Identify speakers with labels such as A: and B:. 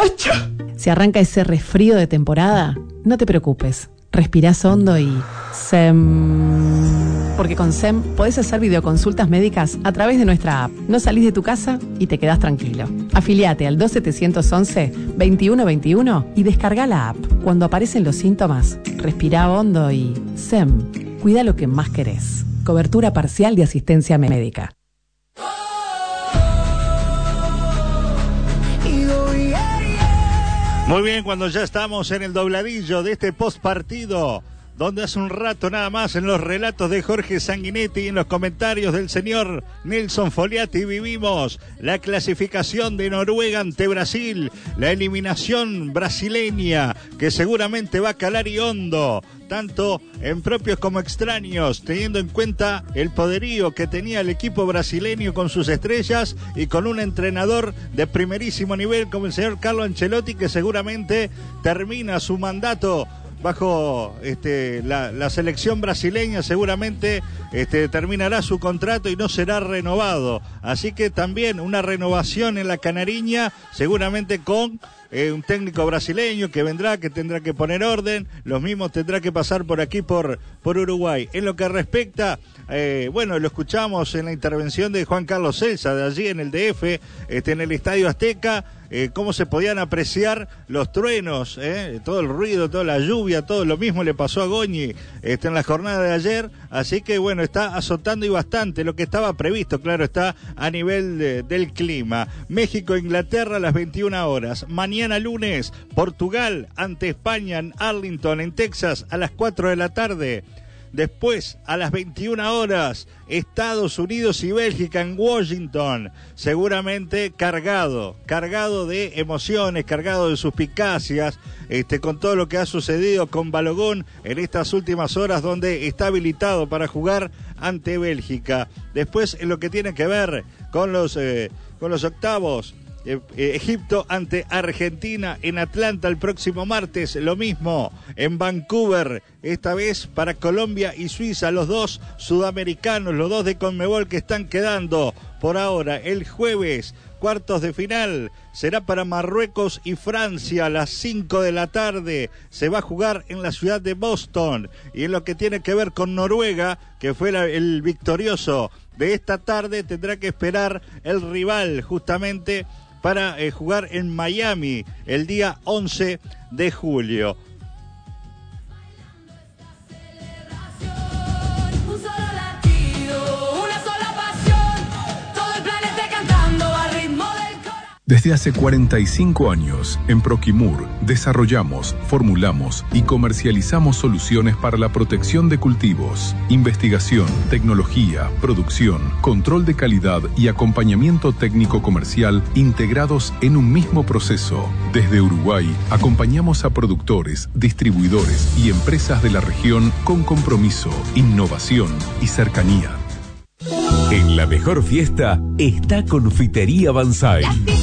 A: 8. Si arranca ese resfrío de temporada, no te preocupes. Respirás hondo y SEM. Porque con SEM podés hacer videoconsultas médicas a través de nuestra app. No salís de tu casa y te quedás tranquilo. Afiliate al 2711-2121 y descarga la app. Cuando aparecen los síntomas, respirá hondo y SEM. Cuida lo que más querés. Cobertura parcial de asistencia médica.
B: Muy bien, cuando ya estamos en el dobladillo de este postpartido, donde hace un rato nada más en los relatos de Jorge Sanguinetti y en los comentarios del señor Nelson Foliati vivimos la clasificación de Noruega ante Brasil, la eliminación brasileña que seguramente va a calar y hondo, tanto en propios como extraños, teniendo en cuenta el poderío que tenía el equipo brasileño con sus estrellas y con un entrenador de primerísimo nivel como el señor Carlo Ancelotti, que seguramente termina su mandato bajo la selección brasileña, seguramente terminará su contrato y no será renovado. Así que también una renovación en la Canariña, seguramente con un técnico brasileño que vendrá, que tendrá que poner orden, los mismos tendrá que pasar por aquí, por Uruguay. En lo que respecta, lo escuchamos en la intervención de Juan Carlos Celsa, de allí en el DF, en el Estadio Azteca, cómo se podían apreciar los truenos, todo el ruido, toda la lluvia, todo lo mismo le pasó a Goñi en la jornada de ayer, así que bueno, está azotando y bastante lo que estaba previsto, claro está, a nivel del clima. México-Inglaterra a las 21 horas, mañana lunes, Portugal ante España en Arlington, en Texas, a las 4 de la tarde. Después, a las 21 horas, Estados Unidos y Bélgica en Washington, seguramente cargado de emociones, cargado de suspicacias, con todo lo que ha sucedido con Balogun en estas últimas horas, donde está habilitado para jugar ante Bélgica. Después, en lo que tiene que ver con los octavos, Egipto ante Argentina en Atlanta el próximo martes, lo mismo en Vancouver, esta vez para Colombia y Suiza, los dos sudamericanos, los dos de Conmebol que están quedando por ahora. El jueves, cuartos de final, será para Marruecos y Francia a las 5 de la tarde, se va a jugar en la ciudad de Boston. Y en lo que tiene que ver con Noruega, que fue el victorioso de esta tarde, tendrá que esperar el rival justamente para jugar en Miami el día 11 de julio.
C: Desde hace 45 años, en Proquimur, desarrollamos, formulamos y comercializamos soluciones para la protección de cultivos, investigación, tecnología, producción, control de calidad y acompañamiento técnico comercial integrados en un mismo proceso. Desde Uruguay, acompañamos a productores, distribuidores y empresas de la región con compromiso, innovación y cercanía.
D: En la mejor fiesta está Confitería Banzai.